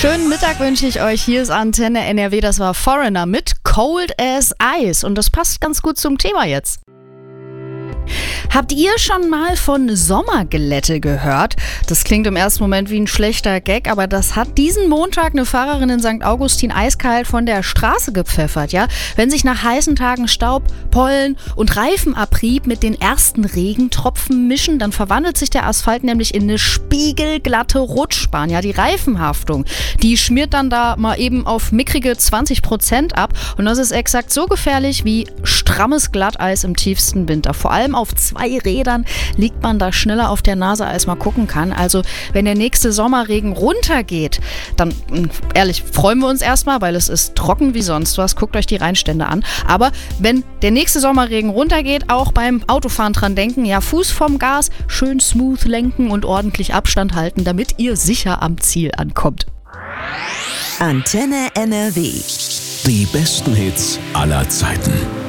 Schönen Mittag wünsche ich euch. Hier ist Antenne NRW. Das war Foreigner mit Cold as Ice. Und das passt ganz gut zum Thema jetzt. Habt ihr schon mal von Sommerglätte gehört? Das klingt im ersten Moment wie ein schlechter Gag, aber das hat diesen Montag eine Fahrerin in St. Augustin eiskalt von der Straße gepfeffert, ja? Wenn sich nach heißen Tagen Staub, Pollen und Reifenabrieb mit den ersten Regentropfen mischen, dann verwandelt sich der Asphalt nämlich in eine spiegelglatte Rutschbahn. Ja, die Reifenhaftung, die schmiert dann da mal eben auf mickrige 20% ab und das ist exakt so gefährlich wie strammes Glatteis im tiefsten Winter. Vor allem auf 2 Rädern liegt man da schneller auf der Nase, als man gucken kann. Also wenn der nächste Sommerregen runtergeht, dann ehrlich, freuen wir uns erstmal, weil es ist trocken wie sonst was. Guckt euch die Rheinstände an. Aber wenn der nächste Sommerregen runtergeht, auch beim Autofahren dran denken, ja, Fuß vom Gas, schön smooth lenken und ordentlich Abstand halten, damit ihr sicher am Ziel ankommt. Antenne NRW. Die besten Hits aller Zeiten.